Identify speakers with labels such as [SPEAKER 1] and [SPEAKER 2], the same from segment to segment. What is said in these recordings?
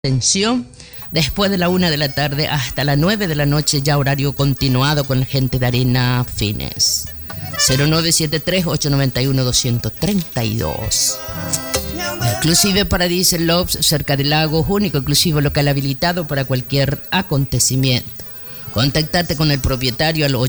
[SPEAKER 1] atención. Después de la 1 de la tarde hasta las 9 de la noche, ya horario continuado con la gente de Arena Fines. 0973-891-232. Exclusive Paradise Lobs, cerca del lago, único exclusivo local habilitado para cualquier acontecimiento. Contactate con el propietario al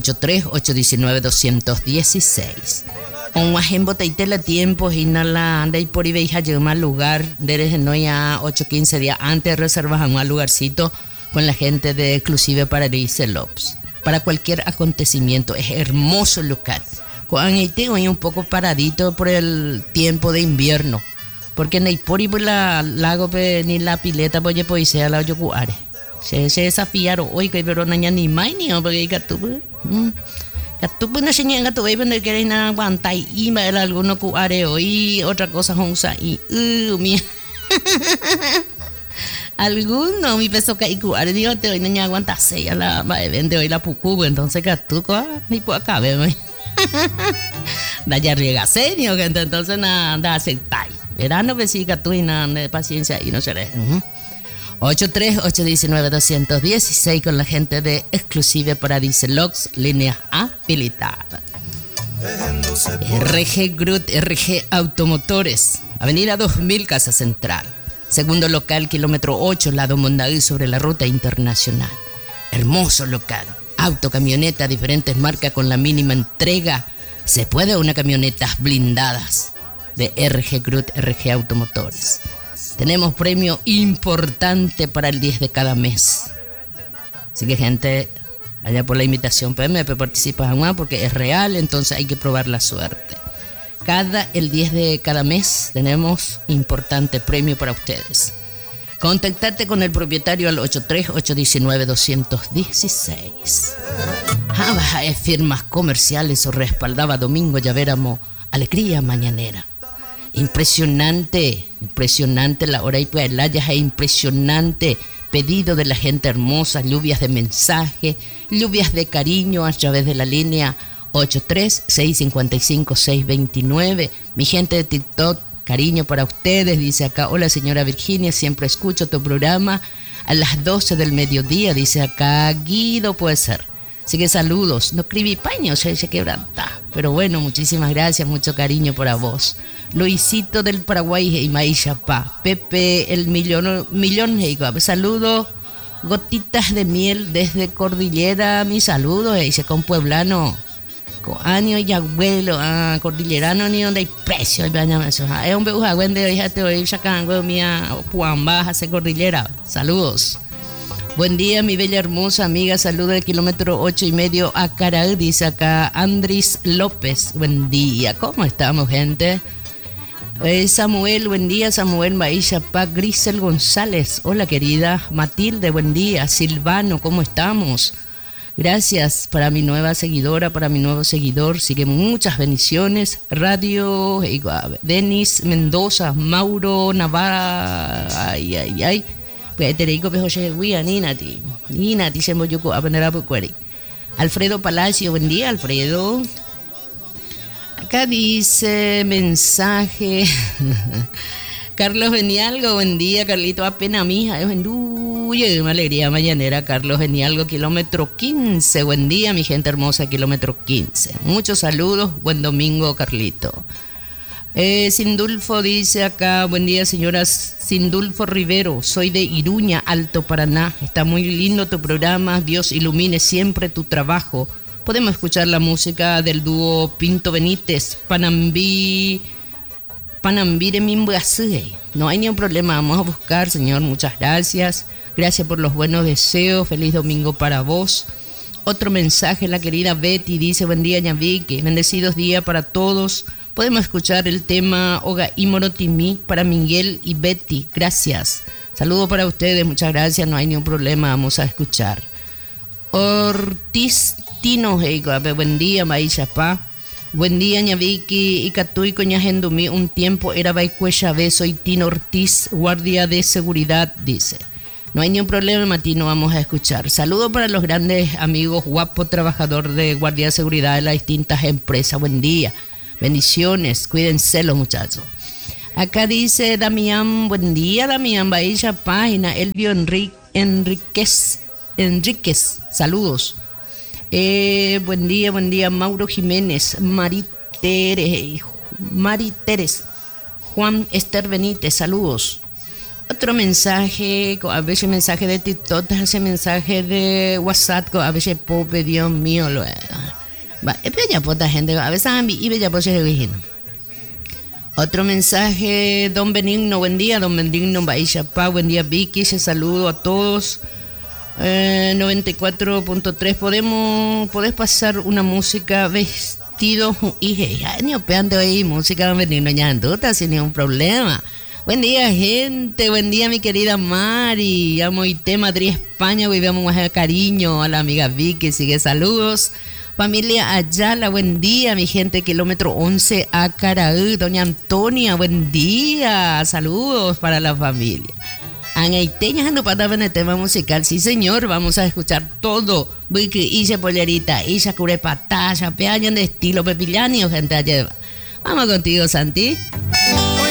[SPEAKER 1] 83-819-216. Un guajembo teitela tiempos y nala anda y por ahí veija llega al lugar desde no ya 8-15 días antes reservas a un lugarcito con la gente de Exclusive Paradise Lobs para cualquier acontecimiento. Es hermoso local. Cuando tengo ahí un poco paradito por el tiempo de invierno, porque no hay por ahí por la lago ni la pileta pues pues sea la yocuare. Se desafiaron hoy que pero no ni más ni porque hay que tú. Tú puedes enseñar a tu baby donde quieres nada aguantar y me da alguno cuareo y otra cosa onza y mi alguno mi peso que cuare digo te hoy no aguanta se ya la va a vender hoy la pucubo entonces que tú ni por acá ve da ya riega serio que entonces nada aceptar verano que sí que tú y nada de paciencia y no se le 83-819-216 con la gente de Exclusive Paradise Lobs, línea habilitada. RG Group, RG Automotores, Avenida 2000, Casa Central. Segundo local, kilómetro 8, lado Mondaví, sobre la ruta internacional. Hermoso local. Auto, camioneta, diferentes marcas con la mínima entrega. Se puede una camionetas blindadas de RG Group, RG Automotores. Tenemos premio importante para el 10 de cada mes. Así que gente, allá por la invitación PMP participa en porque es real, entonces hay que probar la suerte. El 10 de cada mes tenemos importante premio para ustedes. Contactate con el propietario al 83-819-216. Firmas comerciales o respaldaba Domingo Llavéramo, alegría mañanera. Impresionante la hora y pues la ya es impresionante pedido de la gente hermosa, lluvias de mensaje, lluvias de cariño a través de la línea 83-655-629. Mi gente de TikTok, cariño para ustedes, dice acá, hola señora Virginia, siempre escucho tu programa a las 12 del mediodía, dice acá, Guido puede ser. Así que saludos, no escribí paño, se quebranta. Pero bueno, muchísimas gracias, mucho cariño para vos. Luisito del Paraguay y Maíchapá. Pepe el millón saludos, gotitas de miel desde Cordillera, mis saludos, dice con pueblano. Con año y abuelo, cordillerano ni donde hay precio, es un bebuja wende, fíjate hoy sacando mía puamba hace cordillera. Saludos. Buen día, mi bella hermosa amiga. Saludo del kilómetro 8,5 a Caral, dice acá Andrés López. Buen día, ¿cómo estamos, gente? Samuel, buen día. Samuel Maíchapá, Grisel González. Hola, querida. Matilde, buen día. Silvano, ¿cómo estamos? Gracias para mi nueva seguidora, para mi nuevo seguidor. Sigue muchas bendiciones. Radio, Denis Mendoza, Mauro Navarra. Ay. Alfredo Palacio, buen día, Alfredo. Acá dice mensaje. Carlos Benialgo, buen día, Carlito, apenas mija, una alegría mañanera. Carlos Benialgo, kilómetro 15, buen día, mi gente hermosa, kilómetro 15. Muchos saludos, buen domingo, Carlito. Sindulfo dice acá, buen día señora Sindulfo Rivero, soy de Iruña, Alto Paraná, está muy lindo tu programa, Dios ilumine siempre tu trabajo. Podemos escuchar la música del dúo Pinto Benítez, Panambire Mimbuasue. No hay ningún problema, vamos a buscar, señor, muchas gracias por los buenos deseos, feliz domingo para vos. Otro mensaje, la querida Betty dice, buen día Ñavique, bendecidos días para todos. Podemos escuchar el tema Oga y Morotimi para Miguel y Betty. Gracias. Saludos para ustedes. Muchas gracias. No hay ningún problema. Vamos a escuchar. Ortiz Tino. Buen día, Maíchapá. Buen día, Ñaviqui y Catuy Coñagendumi. Un tiempo era Baicuechabe. Soy Tino Ortiz, guardia de seguridad, dice. No hay ningún problema, Matino. Vamos a escuchar. Saludos para los grandes amigos, guapo trabajador de guardia de seguridad de las distintas empresas. Buen día. Bendiciones, cuídense los muchachos. Acá dice Damián, buen día Damián, vaya página, Elvio Enríquez, saludos. Buen día Mauro Jiménez, Mari Teres, Juan Esther Benítez, saludos. Otro mensaje, a veces mensaje de TikTok, hace mensaje de WhatsApp, a veces pope, Dios mío, luego. Va, es bella puta gente, a veces a mí, y bella pues es vigino. Otro mensaje, don Benigno, buen día, don Benigno, Baixapá, buen día Vicky, se saludo a todos. 94.3, podés pasar una música vestido y ya ni opeando ahí, música Benigno, ya anduta sin ningún problema. Buen día gente, buen día mi querida Mari, amo Ité, Madrid, España, hoy vemos a cariño a la amiga Vicky, sigue saludos. Familia Ayala, buen día, mi gente, kilómetro 11 a Caraú. Doña Antonia, buen día, saludos para la familia. Anaiteña no para el tema musical, sí señor, vamos a escuchar todo. Porque hice pollerita, hice curepataya, peaña de estilo pepillani o gente allá. Vamos contigo, Santi.